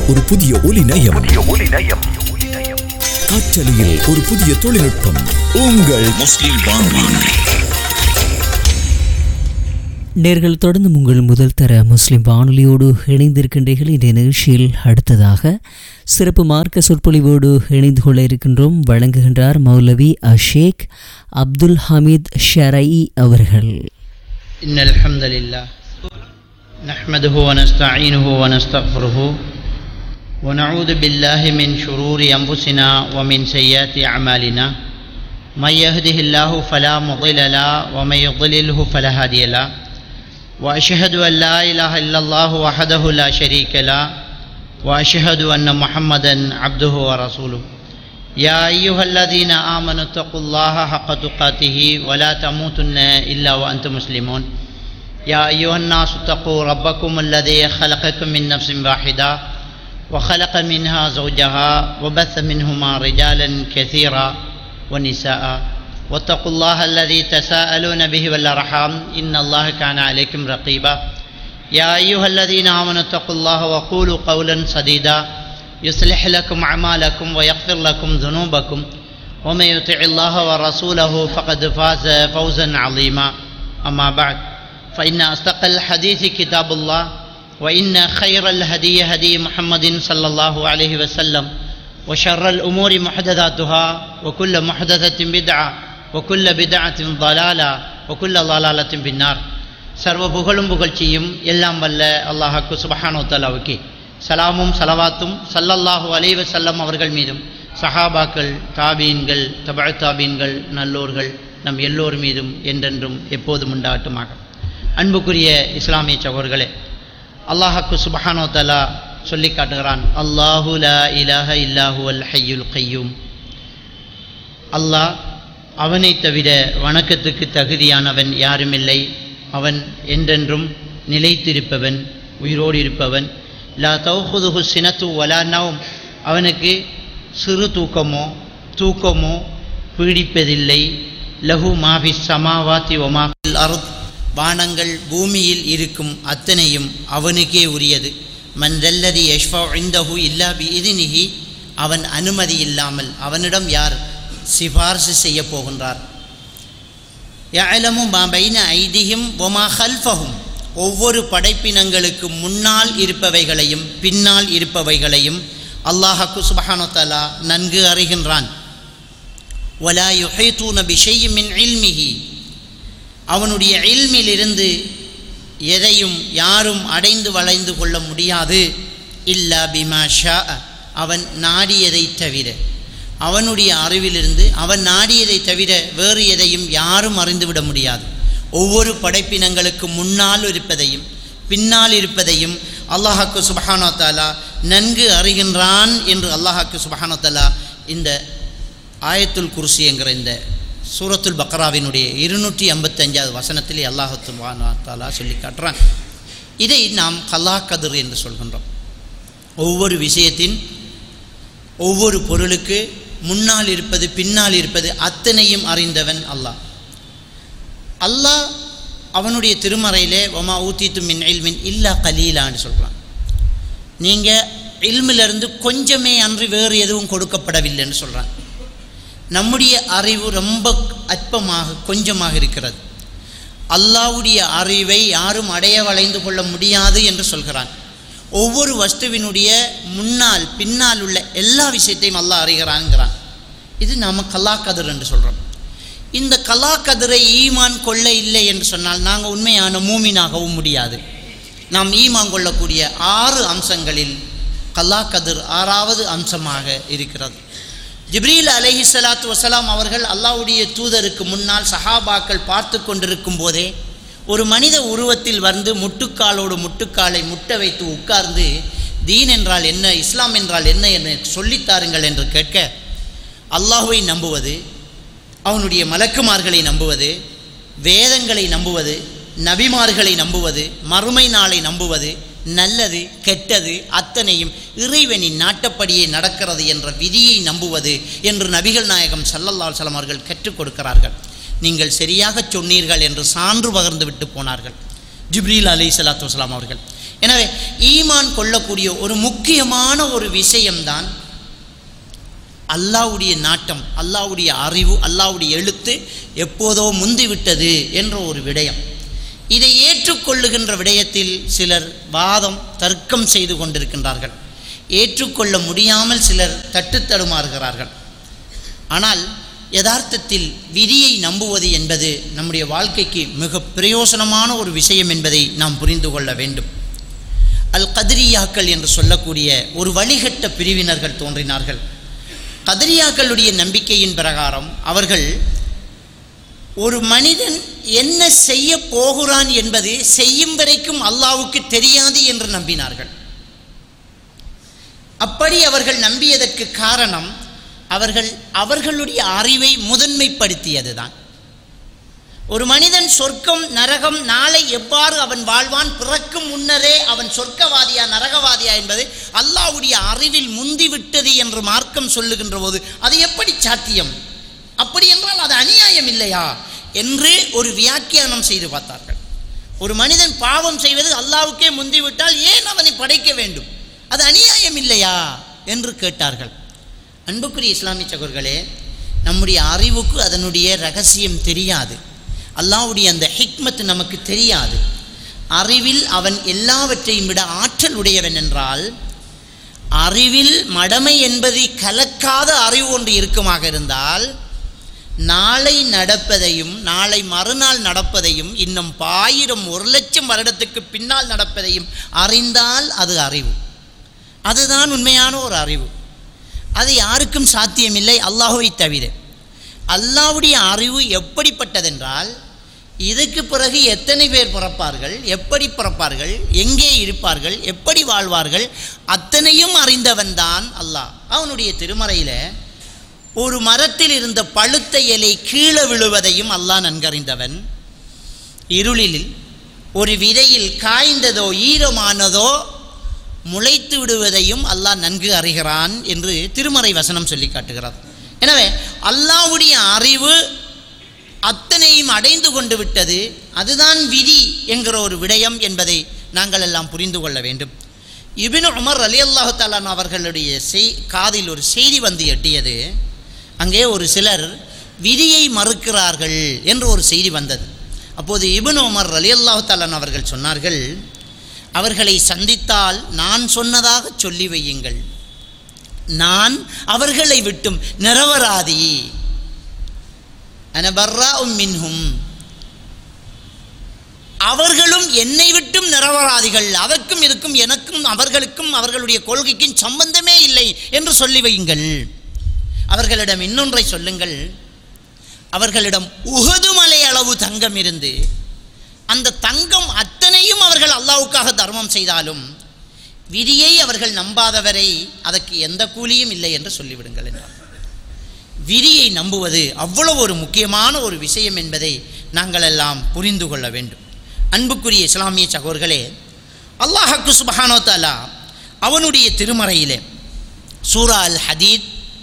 ஒரு புதிய ஒலி நயம், காற்றலையில் ஒரு புதிய தொழில்நுட்பம். உங்கள் முஸ்லிம் வானொலி. நேர்கள் தொடர்ந்து உங்கள் முதல் தர முஸ்லிம் வானொலியோடு இணைந்திருக்கின்றீர்கள். இந்த நிகழ்ச்சியில் அடுத்ததாக சிறப்பு மார்க்க சொற்பொழிவோடு இணைந்து கொள்ள இருக்கின்றோம். வழங்குகின்றார் மௌலவி அஷேக் அப்துல் ஹமீத் ஷரயி அவர்கள். இன்னல் ஹம்தலில்லாஹ் நஹ்மதுஹு வ நஸ்தஈனுஹு வ நஸ்தக்ஃபிருஹு வ நஊது பில்லாஹி மின் ஷுரூரி அன்ஃபுஸினா வ மின் ஸய்யிஆத்தி அமாலினா மை யஹ்திஹில்லாஹு ஃபலா முضில்ல லஹு வ மை யுضللஹு ஃபலா ஹாதிய லஹு வ அஷ்ஹது அன் லா இலாஹா இல்லல்லாஹு வஹ்தஹு லா ஷரீக லஹு வ அஷ்ஹது அன்ன முஹம்மதன் அப்துஹு வ ரசூலுஹு யா அய்யுஹல்லதீன ஆமனு தக்குல்லாஹ ஹக்க துகாத்திஹி வ லா தமூதுன்ன இல்லா வ அன்தும் முஸ்லிமூன் யா அய்யுஹன்னாஸு தக்கூ ரப்பக்கும் அல்லதீ ஹலகக்கும் மின் நஃப்ஸின் வாஹிதா வ ஹலக மின்ஹா ஸௌஜஹா வ பஸ்ஸ மின்ஹுமா ரிஜாலன் கஸீரா வ நிஸாஅ வத்தக்குல்லாஹ அல்லதீ தஸாஅலூன பிஹி வல் அர்ஹாம் இன்னல்லாஹ கான அலைக்கும் ரகீபா யா அய்யுஹல்லதீன ஆமனு தக்குல்லாஹ வ கூலு கௌலன் ஸதீதா يصلح لكم أعمالكم ويغفر لكم ذنوبكم ومن يطع الله ورسوله فقد فاز فوزا عظيما أما بعد فإن أصدق الحديث كتاب الله وإن خير الهدي هدي محمد صلى الله عليه وسلم وشر الأمور محدثاتها وكل محدثة بدعة وكل بدعة ضلالة وكل ضلالة في النار. சர்வ புகழும் புகழ்ச்சியும் எல்லாம் வல்ல அல்லாஹ்வுக்கு சுப்ஹானஹு வ தஆலாவுக்கு சலாமும் சலவாத்தும் ஸல்லல்லாஹு அலைஹி வஸல்லம் அவர்கள் மீதும் சஹாபாக்கள், தாபீன்கள், தபஅ தாபீன்கள், நல்லோர்கள் நம் எல்லோர் மீதும் என்றென்றும் எப்போதும் உண்டாகட்டுமாக. அன்புக்குரிய இஸ்லாமிய சகோதரர்களே, அல்லாஹ்வுக்கு சுப்ஹானஹு வ தஆலா சொல்லி காட்டுகிறான், அல்லாஹு லா இலாஹ இல்லா ஹுவல் ஹய்யுல் கய்யூம். அல்லாஹ் அவனை தவிர வணக்கத்துக்கு தகுதியானவன் யாருமில்லை. அவன் என்றென்றும் நிலைத்திருப்பவன், உயிரோடு இருப்பவன். லா தௌஹுதுஹு சினத்து வலா நௌம். அவனுக்கு சிறு தூக்கமோ பீடிப்பதில்லை. லஹு மாஃபி ஸமாவாத்தி வ மாஃபில் அர்த். வானங்கள் பூமியில் இருக்கும் அத்தனையும் அவனுக்கே உரியது. மன் தல்லதி யஷ்ஃபஉ இன்தஹு இல்லா பிஇذனிஹி. அவன் அனுமதி இல்லாமல் அவனிடம் யார் சிபார்சு செய்ய போகின்றார். யஅலமு மா பைன ஐதிஹிம் வ மா கல்ஃபஹும். ஒவ்வொரு படைப்பினங்களுக்கு முன்னால் இருப்பவைகளையும் பின்னால் இருப்பவைகளையும் அல்லாஹ்வுக்கு சுப்ஹானஹு வ தஆலா நன்கு அறிகின்றான். வலா யுஹீதூன பிஷைஇன் மின் இல்மிஹி. அவனுடைய இல்மிலிருந்து எதையும் யாரும் அடைந்து வளைந்து கொள்ள முடியாது. இல்லா பிமா ஷாஅ. அவன் நாடியதை தவிர. அவனுடைய அறிவிலிருந்து அவன் நாடியதை தவிர வேறு எதையும் யாரும் அறிந்துவிட முடியாது. ஒவ்வொரு படைப்பினங்களுக்கு முன்னால் இருப்பதையும் பின்னால் இருப்பதையும் அல்லாஹ்வுக்கு சுப்ஹானஹு வ தஆலா நன்கு அறிகின்றான் என்று அல்லாஹ்வுக்கு சுப்ஹானஹு வ தஆலா இந்த ஆயத்துல் குர்சி என்கிற இந்த சூரத்துல் பக்ராவினுடைய 255வது வசனத்திலே அல்லாஹ் சுப்ஹானஹு வ தஆலா சொல்லி காட்டுறான். இதை நாம் கலா கதிர் என்று சொல்கின்றோம். ஒவ்வொரு விஷயத்தின் ஒவ்வொரு பொருளுக்கு முன்னால் இருப்பது பின்னால் இருப்பது அத்தனையும் அறிந்தவன் அல்லாஹ். அல்லாஹ் அவனுடைய திருமறையிலே வமா ஊத்தீத்து மின் இல்மின் இல்லா கலீலான்னு சொல்கிறான். நீங்கள் இல்மிலிருந்து கொஞ்சமே அன்றி வேறு எதுவும் கொடுக்கப்படவில்லைன்னு சொல்கிறான். நம்முடைய அறிவு ரொம்ப அற்பமாக கொஞ்சமாக இருக்கிறது. அல்லாஹ்வுடைய அறிவை யாரும் அடைய வளைந்து கொள்ள முடியாது என்று சொல்கிறான். ஒவ்வொரு வஸ்துவினுடைய முன்னால் பின்னால் உள்ள எல்லா விஷயத்தையும் அல்லாஹ் அறிகிறான்ங்கிறான். இது நாம் கலா கதிர் என்று சொல்கிறோம். இந்த கலா கதிரை ஈமான் கொள்ள இல்லை என்று சொன்னால் நாங்கள் உண்மையான மூமினாகவும் முடியாது. நாம் ஈமான் கொள்ளக்கூடிய 6 அம்சங்களில் கலா கதிர் 6வது அம்சமாக இருக்கிறது. ஜிப்ரீல் அலைஹிஸ்ஸலாத்து வஸலாம் அவர்கள் அல்லாஹ்வுடைய தூதருக்கு முன்னால் சஹாபாக்கள் பார்த்து கொண்டிருக்கும் போதே ஒரு மனித உருவத்தில் வந்து முட்டுக்காலோடு முட்டுக்காலை முட்ட வைத்து உட்கார்ந்து தீன் என்றால் என்ன, இஸ்லாம் என்றால் என்ன என்று சொல்லித்தாருங்கள் என்று கேட்க, அல்லாஹ்வை நம்புவது, அவனுடைய மலக்குமார்களை நம்புவது, வேதங்களை நம்புவது, நபிமார்களை நம்புவது, மறுமை நாளை நம்புவது, நல்லது கெட்டது அத்தனையும் இறைவனின் நாட்டப்படியே நடக்கிறது என்ற விதியை நம்புவது என்று நபிகள் நாயகம் ஸல்லல்லாஹு அலைஹி வஸல்லம் அவர்கள் கற்றுக் கொடுக்கிறார்கள். நீங்கள் சரியாக சொன்னீர்கள் என்று சான்று பகர்ந்து விட்டு போனார்கள் ஜிப்ரீல் அலைஹிஸ்ஸலாத்து வஸலாம் அவர்கள். எனவே ஈமான் கொள்ளக்கூடிய ஒரு முக்கியமான ஒரு விஷயம்தான் அல்லாஹ்வுடைய நாட்டம், அல்லாஹ்வுடைய அறிவு, அல்லாஹ்வுடைய எழுத்து எப்போதோ முந்திவிட்டது என்ற ஒரு விடயம். இதை ஏற்றுக்கொள்ளுகின்ற விடயத்தில் சிலர் வாதம் தர்க்கம் செய்து கொண்டிருக்கின்றார்கள். ஏற்றுக்கொள்ள முடியாமல் சிலர் தட்டுத்தடுமாறுகிறார்கள். ஆனால் யதார்த்தத்தில் விதியை நம்புவது என்பது நம்முடைய வாழ்க்கைக்கு மிக பிரயோசனமான ஒரு விஷயம் என்பதை நாம் புரிந்து கொள்ள வேண்டும். அல் கத்ரியாக்கள் என்று சொல்லக்கூடிய ஒரு வழிகட்ட பிரிவினர்கள் தோன்றினார்கள். கத்ரியாக்களுடைய நம்பிக்கையின் பிரகாரம் அவர்கள் ஒரு மனிதன் என்ன செய்ய போகிறான் என்பது செய்யும் வரைக்கும் அல்லாஹ்வுக்கு தெரியாது என்று நம்பினார்கள். அப்படி அவர்கள் நம்பியதற்கு காரணம் அவர்களுடைய அறிவை முதன்மைப்படுத்தியதுதான். ஒரு மனிதன் சொர்க்கம் நரகம் நாளை எவ்வாறு அவன் வாழ்வான், பிறக்கும் முன்னரே அவன் சொர்க்கவாதியா நரகவாதியா என்பது அல்லாஹ்வுடைய அறிவில் முந்திவிட்டது என்று மார்க்கம் சொல்லுகின்ற போது அது எப்படி சாத்தியம்? அப்படி என்றால் அது அநியாயம் இல்லையா என்று ஒரு வியாக்கியானம் செய்து பார்த்தார்கள். ஒரு மனிதன் பாவம் செய்வது அல்லாஹ்வுக்கே முந்திவிட்டால் ஏன் அவனை படைக்க வேண்டும்? அது அநியாயம் இல்லையா என்று கேட்டார்கள். அன்புக்குரிய இஸ்லாமிய சகோதரர்களே, நம்முடைய அறிவுக்கு அதனுடைய ரகசியம் தெரியாது. அல்லாஹ்வுடைய அந்த ஹிக்மத் நமக்கு தெரியாது. அறிவில் அவன் எல்லாவற்றையும் விட ஆற்றல் உடையவன் என்றால், அறிவில் மடமை என்பதை கலக்காத அறிவு ஒன்று இருக்குமாக இருந்தால், நாளை நடப்பதையும் நாளை மறுநாள் நடப்பதையும் இன்னும் 1000 1,00,000 வருடத்துக்கு பின்னால் நடப்பதையும் அறிந்தால் அது அறிவு. அதுதான் உண்மையான ஒரு அறிவு. அது யாருக்கும் சாத்தியமில்லை அல்லாஹ்வை தவிர. அல்லாஹ்வுடைய அறிவு எப்படிப்பட்டதென்றால், இதுக்கு பிறகு எத்தனை பேர் பிறப்பார்கள், எப்படி பிறப்பார்கள், எங்கே இருப்பார்கள், எப்படி வாழ்வார்கள், அத்தனையும் அறிந்தவன் தான் அல்லாஹ். அவனுடைய திருமறையில் ஒரு மரத்தில் இருந்த பழுத்த இலை கீழே விழுவதையும் அல்லாஹ் நன்கறிந்தவன். இருளில் ஒரு விதையில் காய்ந்ததோ ஈரமானதோ முளைத்து விடுவதையும் அல்லாஹ் நன்கு அறிகிறான் என்று திருமறை வசனம் சொல்லி காட்டுகிறார். எனவே அல்லாஹ்வுடைய அறிவு அத்தனையும் அடைந்து கொண்டு விட்டது. அதுதான் விதி என்கிற ஒரு விடயம் என்பதை நாங்கள் எல்லாம் புரிந்து கொள்ள வேண்டும். இப்னு உமர் ரலியல்லாஹு தஆலா அவர்களுடைய காதில் ஒரு செய்தி வந்து எட்டியது. அங்கே ஒரு சிலர் விதியை மறுக்கிறார்கள் என்று ஒரு செய்தி வந்தது. அப்போது இப்னு உமர் ரலியல்லாஹு தஆலா அவர்கள் சொன்னார்கள், அவர்களை சந்தித்தால் நான் சொன்னதாக சொல்லி வையுங்கள், நான் அவர்களை விட்டும் நிரபராதி, அனபர்ராஉம் மின்ஹும், அவர்களும் என்னை விட்டும் நிரபராதிகள், அதற்கும் இதுக்கும் எனக்கும் அவர்களுக்கும் அவர்களுடைய கொள்கைக்கும் சம்பந்தமே இல்லை என்று சொல்லி வையுங்கள். அவர்களிடம் இன்னொன்றை சொல்லுங்கள், அவர்களிடம் உஹது மலை அளவு தங்கம் இருந்து அந்த தங்கம் அத்தனையும் அவர்கள் அல்லாஹ்வுக்காக தர்மம் செய்தாலும் விதியை அவர்கள் நம்பாதவரை அதற்கு எந்த கூலியும் இல்லை என்று சொல்லிவிடுங்கள் என்றார். விதியை நம்புவது அவ்வளவு ஒரு முக்கியமான ஒரு விஷயம் என்பதை நாங்கள் எல்லாம் புரிந்து கொள்ள வேண்டும். அன்புக்குரிய இஸ்லாமிய சகோதரர்களே, அல்லாஹ் சுப்ஹானஹு வ தஆலா அவனுடைய திருமறையிலே சூரா அல் ஹதீத்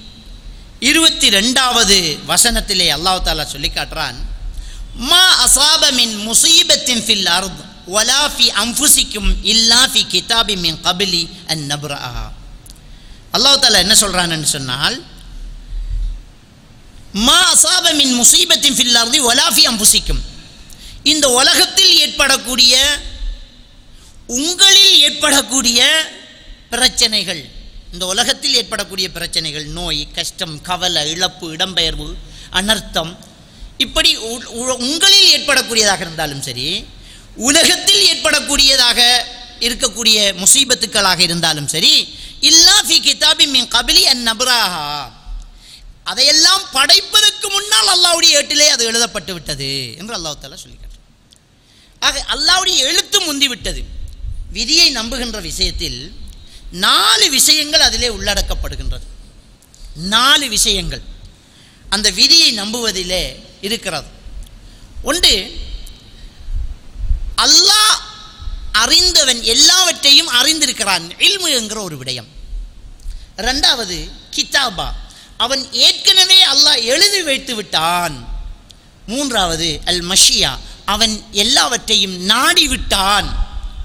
22வது வசனத்திலே அல்லாஹ் தஆலா சொல்லி காட்டுறான், மா அஸாப மின் முஸீபத்தின் ஃபில் அர்த் வலா ஃபி அன்ஃபுசிக்கும் இல்லா ஃபி கிதாபின் மின் கப்லி அன் நப்ரஹா. அல்லாஹ் தஆலா என்ன சொல்றான்னு சொன்னால், மா அஸாப மின் முஸீபத்தின் ஃபில் அர்தி வலா ஃபி அன்ஃபுசிக்கும், இந்த உலகத்தில் ஏற்படக்கூடிய உங்களில் ஏற்படக்கூடிய பிரச்சனைகள், இந்த உலகத்தில் ஏற்படக்கூடிய பிரச்சனைகள், நோய், கஷ்டம், கவலை, இழப்பு, இடம்பெயர்வு, அனர்த்தம், இப்படி உங்களில் ஏற்படக்கூடியதாக இருந்தாலும் சரி, உலகத்தில் ஏற்படக்கூடியதாக இருக்கக்கூடிய முசீபத்துக்களாக இருந்தாலும் சரி, இல்லா ஃபி கிதாபின் மின் கப்லி அன் நப்ரஹா, அதையெல்லாம் படைப்பதற்கு முன்னால் அல்லாஹ்வுடைய ஏட்டிலே அது எழுதப்பட்டு விட்டது என்று அல்லாஹ் தஆலா சொல்லிக்கிறார். ஆக அல்லாஹ்வுடைய எழுத்து முந்தி விட்டது. விதியை நம்புகின்ற விஷயத்தில் 4 விஷயங்கள் அதிலே உள்ளடக்கப்படுகின்றது. 4 விஷயங்கள் அந்த விதியை நம்புவதிலே இருக்கிறது. ஒன்று, அல்லாஹ் அறிந்தவன், எல்லாவற்றையும் அறிந்திருக்கிறான், இல்மு என்கிற ஒரு விடயம். 2வது கிதாபா, அவன் ஏற்கனவே அல்லாஹ் எழுதி வைத்து விட்டான். 3வது அல் மஷியா, அவன் எல்லாவற்றையும் நாடி விட்டான்.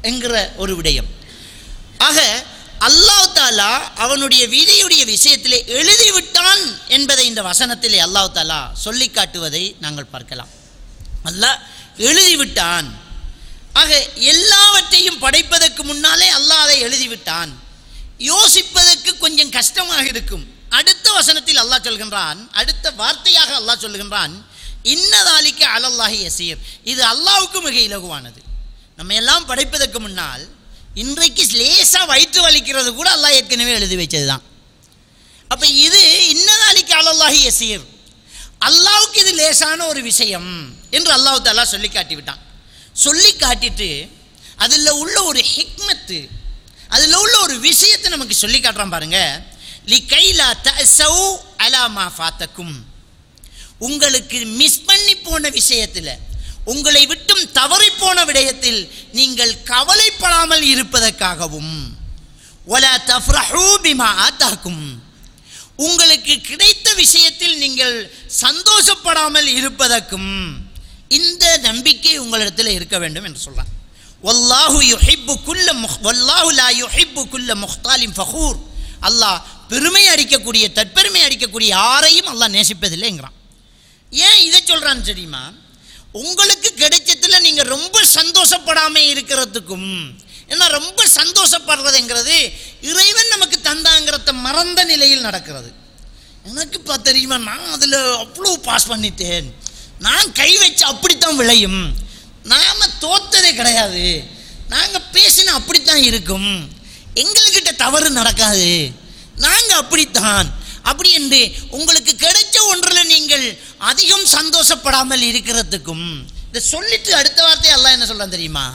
என்கிற ஒரு விடயம். ஆக அல்லாஹ் தாலா அவனுடைய விதியுடைய விஷயத்திலே எழுதிவிட்டான் என்பதை இந்த வசனத்திலே அல்லாஹ் தாலா சொல்லி காட்டுவதை நாங்கள் பார்க்கலாம். அல்லாஹ் எழுதிவிட்டான். ஆக எல்லாவற்றையும் படைப்பதற்கு முன்னாலே அல்லாஹ் அதை எழுதிவிட்டான். யோசிப்பதற்கு கொஞ்சம் கஷ்டமாக இருக்கும். அடுத்த வசனத்தில் அல்லாஹ் சொல்கின்றான், அடுத்த வார்த்தையாக அல்லாஹ் சொல்கின்றான், இன்னதாலிக்க அலல்லாஹி யசீர். இது அல்லாஹ்வுக்கு மிக இலகுவானது. நம்ம எல்லாம் படைப்பதற்கு முன்னால் இன்றைக்கு லேசாக வயிற்று வலிக்கிறது கூட அல்லாஹ் ஏற்கனவே எழுதி வச்சது தான். அப்போ இது இன்னதாலிக்க அலல்லாஹி யசீர், அல்லாஹ்வுக்கு இது லேசான ஒரு விஷயம் என்று அல்லாஹ் தஆலா சொல்லி காட்டிவிட்டான். சொல்லி காட்டிட்டு அதில் உள்ள ஒரு ஹிக்மத்து, அதில் உள்ள ஒரு விஷயத்தை நமக்கு சொல்லி காட்டுறான் பாருங்க. லிகைலா தஸௌ அலா மா ஃபாத்தக்கும், உங்களுக்கு மிஸ் பண்ணி போன விஷயத்தில், உங்களை விட்டும் தவறி போன விடயத்தில் நீங்கள் கவலைப்படாமல் இருப்பதற்காகவும், வலா தஃப்ரஹூ பிமா ஆதாக்கும், உங்களுக்கு கிடைத்த விஷயத்தில் நீங்கள் சந்தோஷப்படாமல் இருப்பதற்கும் இந்த நம்பிக்கை உங்களிடத்தில் இருக்க வேண்டும் என்று சொல்றான். வல்லாஹு யுஹிப்பு குல்ல வல்லாஹு லா யுஹிப்பு குல்ல முஹ்தாலின் ஃபகூர். அல்லாஹ் பெருமை அடிக்கக்கூடிய, தற்பெருமை அடிக்கக்கூடிய யாரையும் அல்லாஹ் நேசிப்பதில்லைங்கிறான். ஏன் இதை சொல்றான்னு தெரியுமா? உங்களுக்கு கிடைச்சதுல நீங்க ரொம்ப சந்தோஷப்படாமல் இருக்கிறதுக்கும், ஏன்னா ரொம்ப சந்தோஷப்படுறதுங்கிறது இறைவன் நமக்கு தந்தாங்கிறத மறந்த நிலையில் நடக்கிறது. எனக்கு தெரியுமா, நான் அதில் அவ்வளோ பாஸ் பண்ணிட்டேன், நான் கை வச்சு அப்படித்தான் விளையும், நாம் தோத்ததே கிடையாது, நாங்கள் பேசினா அப்படித்தான் இருக்கும், எங்கள்கிட்ட தவறு நடக்காது, நாங்கள் அப்படித்தான், அப்படி என்று உங்களுக்கு கிடைச்ச ஒன்றில் நீங்கள் அதிகம் சந்தோஷப்படாமல் இருக்கிறதுக்கும். இதை சொல்லிட்டு அடுத்த வார்த்தை அல்லாஹ் என்ன சொல்கிறான் தெரியுமா?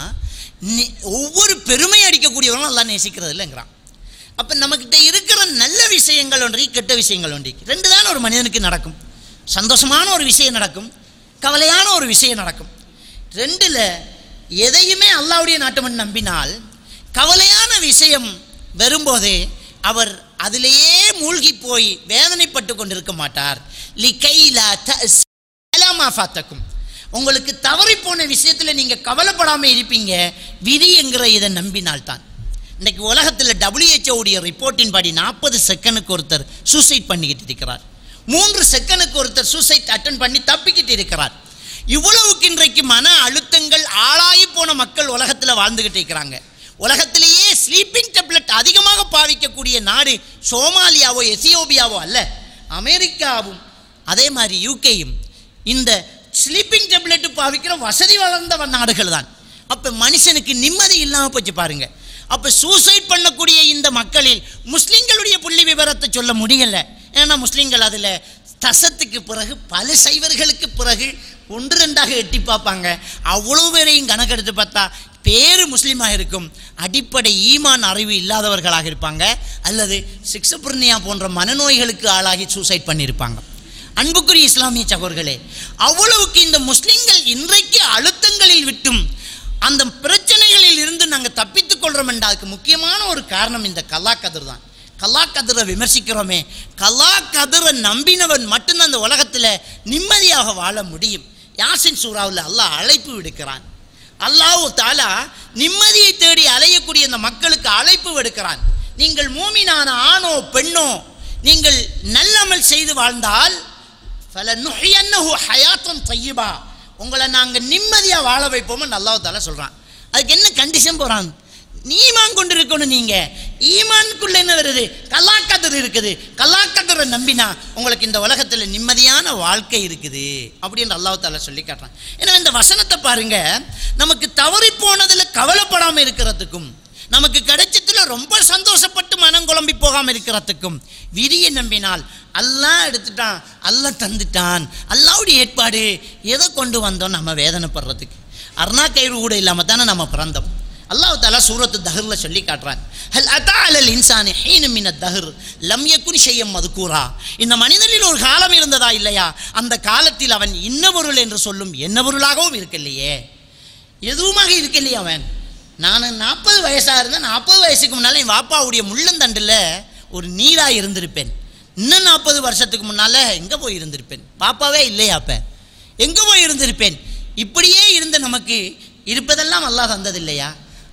ஒவ்வொரு பெருமை அடிக்கக்கூடியவரும் அல்லாஹ் நேசிக்கிறது இல்லைங்கிறான். அப்போ நம்மக்கிட்ட இருக்கிற நல்ல விஷயங்கள் ஒன்றி, கெட்ட விஷயங்கள் ஒன்றி, ரெண்டு தான் ஒரு மனிதனுக்கு நடக்கும். சந்தோஷமான ஒரு விஷயம் நடக்கும், கவலையான ஒரு விஷயம் நடக்கும். ரெண்டில் எதையுமே அல்லாஹ்வுடைய நாட்டமன் நம்பினால் கவலையான விஷயம் வரும்போதே அவர் அதிலேயே மூழ்கி போய் வேதனைப்பட்டு கொண்டிருக்க மாட்டார். லிகைலா தஸௌ அலா மா ஃபாத்தக்கும், உங்களுக்கு தவறி போன விஷயத்தில் நீங்கள் கவலைப்படாமல் இருப்பீங்க விதி என்கிற இதை நம்பினால்தான். இன்றைக்கு உலகத்தில் WHO ரிப்போர்ட்டின் படி 40 செகண்டுக்கு ஒருத்தர் சூசைட் பண்ணிக்கிட்டு இருக்கிறார், 3 செகண்டுக்கு ஒருத்தர் சூசைட் அட்டன் பண்ணி தப்பிக்கிட்டு இருக்கிறார். இவ்வளவுக்கு இன்றைக்கு மன அழுத்தங்கள் ஆளாகி போன மக்கள் உலகத்தில் வாழ்ந்துக்கிட்டு இருக்கிறாங்க. உலகத்திலேயே ஸ்லீப்பிங் டேப்லெட் அதிகமாக பாவிக்கக்கூடிய நாடு சோமாலியாவோ எத்தியோப்பியாவோ அல்ல, அமெரிக்காவும் அதே மாதிரி யூகேயும் இந்த ஸ்லீப்பிங் டேப்லெட் பாவிக்கிற வசதி வளர்ந்த நாடுகள் தான். அப்போ மனுஷனுக்கு நிம்மதி இல்லாமல் போச்சு பாருங்க. அப்போ சூசைட் பண்ணக்கூடிய இந்த மக்களில் முஸ்லீம்களுடைய புள்ளி விவரத்தை சொல்ல முடியலை. ஏன்னா முஸ்லீம்கள் அதில் தசத்துக்கு பிறகு பல சைவர்களுக்கு பிறகு 1-2 எட்டி பார்ப்பாங்க. அவ்வளோ பேரையும் கணக்கெடுத்து பார்த்தா பேரு முஸ்லீமாக இருக்கும், அடிப்படை ஈமான் அறிவு இல்லாதவர்களாக இருப்பாங்க, அல்லது சிக்ஸபர்னியா போன்ற மனநோய்களுக்கு ஆளாகி சூசைட் பண்ணியிருப்பாங்க. அன்புக்குரிய இஸ்லாமிய சகோதரர்களே, அவ்வளவுக்கு இந்த முஸ்லீம்கள் இன்றைக்கு அழுத்தங்களில் விட்டும் அந்த பிரச்சனைகளில் இருந்து நாங்கள் தப்பித்துக் கொள்கிறோம் என்றால் அதுக்கு முக்கியமான ஒரு காரணம் இந்த கலா கதிர் தான். கலா கதிரை விமர்சிக்கிறோமே, கலா கதிரை நம்பினவன் மட்டும்தான் அந்த உலகத்தில் நிம்மதியாக வாழ முடியும். யாசின் சூறாவில் அல்லாஹ் அழைப்பு விடுக்கிறான். அல்லாஹ் தஆலா நிம்மதியை தேடி அலையக்கூடிய இந்த மக்களுக்கு அழைப்பு விடுக்கிறான். நீங்கள் மூமினான ஆணோ பெண்ணோ நீங்கள் நல்லமல் செய்து வாழ்ந்தால் ஃபலனுஹ்யன்னஹு ஹயாத்தன் தய்யிபா, உங்களை நாங்கள் நிம்மதியாக வாழ வைப்போம்னு அல்லாஹ் தஆலா சொல்கிறான். அதுக்கு என்ன கண்டிஷன் போகிறான்? ஈமான் கொண்டு இருக்கணும். நீங்கள் ஈமானுக்குள்ள என்ன வருது? கலாக்கதர் இருக்குது. கலாக்கதரை நம்பினா உங்களுக்கு இந்த உலகத்தில் நிம்மதியான வாழ்க்கை இருக்குது அப்படின்னு அல்லாஹ் தஆலா சொல்லி காட்டுறான். ஏன்னா இந்த வசனத்தை பாருங்க, நமக்கு தவறி போனதில் கவலைப்படாமல் இருக்கிறதுக்கும், நமக்கு கிடைச்சதுல ரொம்ப சந்தோஷப்பட்டு மனம் குழம்பி போகாமல் இருக்கிறதுக்கும், விதியை நம்பினால் அல்லாஹ் எடுத்துட்டான், அல்லாஹ் தந்துட்டான், அல்லாஹ்வுடைய ஏற்பாடு, எதை கொண்டு வந்தோம் நம்ம வேதனைப்படுறதுக்கு? அர்ணா கயிறு கூட இல்லாமல் தானே நம்ம பிறந்தோம். அல்லாஹ் தஆலா சூரத்து தஹ்ர்ல சொல்லி காட்டுறான், ஹல் அத்தா அலல் இன்சானி ஹீனும் மினத் தஹ்ர் லம் யகுன் ஷையன் மதுக்கூரா. இந்த மனிதனில் ஒரு காலம் இருந்ததா இல்லையா, அந்த காலத்தில் அவன் இன்ன பொருள் என்று சொல்லும் என்ன பொருளாகவும் இருக்கலையே, எதுவுமாக இருக்கலையே. அவன் நான் 40 வயசாக இருந்தேன், 40 வயசுக்கு முன்னால் என் வாப்பாவுடைய முள்ளந்தண்டில் ஒரு நீராக இருந்திருப்பேன். இன்னும் 40 வருஷத்துக்கு முன்னால் எங்கே போய் இருந்திருப்பேன்? பாப்பாவே இல்லையா, அப்போ எங்கே போய் இருந்திருப்பேன்? இப்படியே இருந்த நமக்கு இருப்பதெல்லாம் அல்லாஹ் தந்தது இல்லையா?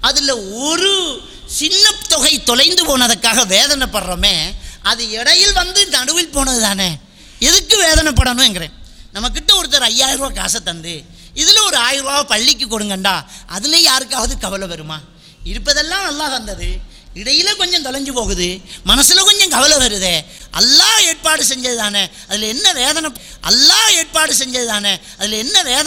அதில் ஒரு சின்ன தொகை தொலைந்து போனதுக்காக வேதனைப்படுறோமே, அது இடையில் வந்து நடுவில் போனது தானே, எதுக்கு வேதனைப்படணுங்கிறேன். நம்மக்கிட்ட ஒருத்தர் 5000 ரூபா காசை தந்து இதில் ஒரு 1000 ரூபா பள்ளிக்கு கொடுங்கண்டா, அதில் யாருக்காவது கவலை வருமா? இருப்பதெல்லாம் அல்லாஹ் தந்தது, இடையில் கொஞ்சம் தொலைஞ்சு போகுது, மனசில் கொஞ்சம் கவலை வருதே, அல்லாஹ் ஏற்பாடு செஞ்சது தானே, அதில் என்ன வேதனை? அல்லாஹ் ஏற்பாடு செஞ்சது தானே, அதில் என்ன வேதனை?